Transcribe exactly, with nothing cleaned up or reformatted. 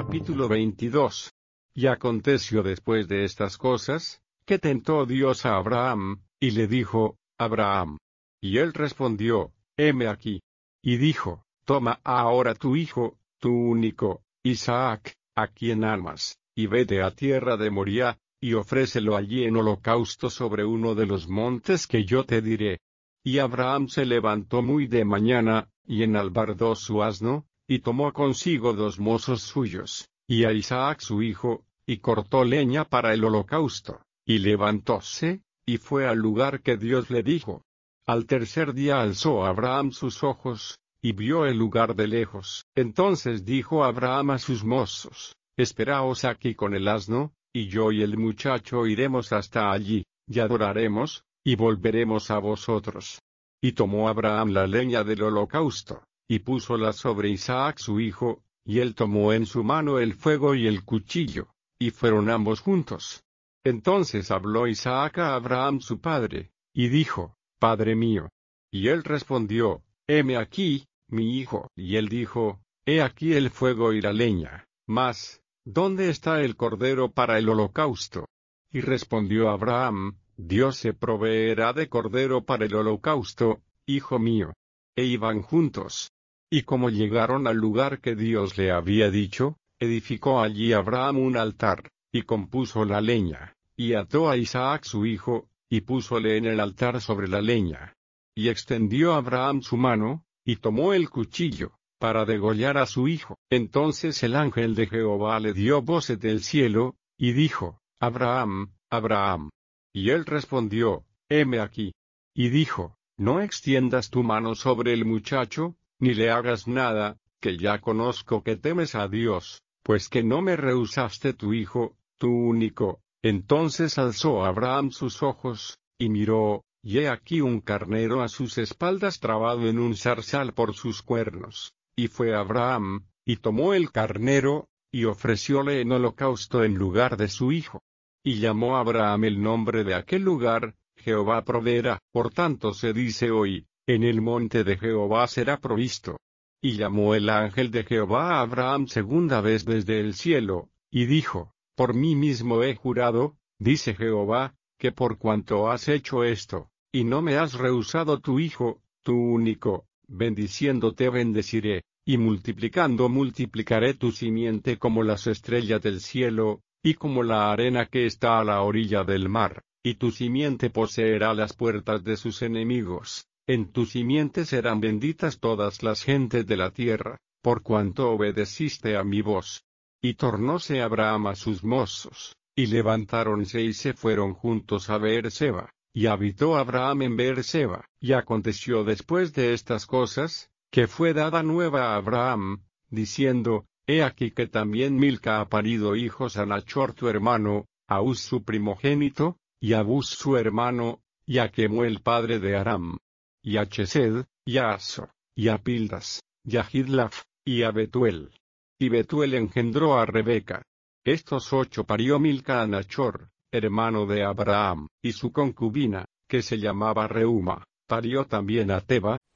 Capítulo veintidós. Y aconteció después de estas cosas, que tentó Dios a Abraham, y le dijo: Abraham. Y él respondió: heme aquí. Y dijo: toma ahora tu hijo, tu único, Isaac, a quien amas, y vete a tierra de Moriah, y ofrécelo allí en holocausto sobre uno de los montes que yo te diré. Y Abraham se levantó muy de mañana, y enalbardó su asno, y tomó consigo dos mozos suyos, y a Isaac su hijo, y cortó leña para el holocausto, y levantóse, y fue al lugar que Dios le dijo. Al tercer día alzó Abraham sus ojos, y vio el lugar de lejos. Entonces dijo Abraham a sus mozos: esperaos aquí con el asno, y yo y el muchacho iremos hasta allí, y adoraremos, y volveremos a vosotros. Y tomó Abraham la leña del holocausto, y púsola sobre Isaac su hijo, y él tomó en su mano el fuego y el cuchillo, y fueron ambos juntos. Entonces habló Isaac a Abraham su padre, y dijo: Padre mío. Y él respondió: heme aquí, mi hijo. Y él dijo: he aquí el fuego y la leña, mas, ¿dónde está el cordero para el holocausto? Y respondió Abraham: Dios se proveerá de cordero para el holocausto, hijo mío. E iban juntos. Y como llegaron al lugar que Dios le había dicho, edificó allí Abraham un altar, y compuso la leña, y ató a Isaac su hijo, y púsole en el altar sobre la leña. Y extendió Abraham su mano, y tomó el cuchillo, para degollar a su hijo. Entonces el ángel de Jehová le dio voces del cielo, y dijo: Abraham, Abraham. Y él respondió: heme aquí. Y dijo: no extiendas tu mano sobre el muchacho, ni le hagas nada, que ya conozco que temes a Dios, pues que no me rehusaste tu hijo, tu único. Entonces alzó Abraham sus ojos, y miró, y he aquí un carnero a sus espaldas trabado en un zarzal por sus cuernos. Y fue Abraham, y tomó el carnero, y ofrecióle en holocausto en lugar de su hijo. Y llamó Abraham el nombre de aquel lugar: Jehová proveerá. Por tanto se dice hoy: en el monte de Jehová será provisto. Y llamó el ángel de Jehová a Abraham segunda vez desde el cielo, y dijo: por mí mismo he jurado, dice Jehová, que por cuanto has hecho esto, y no me has rehusado tu hijo, tu único, bendiciéndote bendeciré, y multiplicando multiplicaré tu simiente como las estrellas del cielo, y como la arena que está a la orilla del mar, y tu simiente poseerá las puertas de sus enemigos. En tu simiente serán benditas todas las gentes de la tierra, por cuanto obedeciste a mi voz. Y tornóse Abraham a sus mozos, y levantáronse y se fueron juntos a Beerseba, y habitó Abraham en Beerseba. Y aconteció después de estas cosas, que fue dada nueva a Abraham, diciendo: he aquí que también Milca ha parido hijos a Nachor tu hermano, a Uz su primogénito, y a Buz su hermano, y a Kemuel padre de Aram, y a Chesed, y a Aso, y a Pildas, y a Jidlaf, y a Betuel. Y Betuel engendró a Rebeca. Estos ocho parió Milca a Nachor, hermano de Abraham, y su concubina, que se llamaba Reuma, parió también a Teba,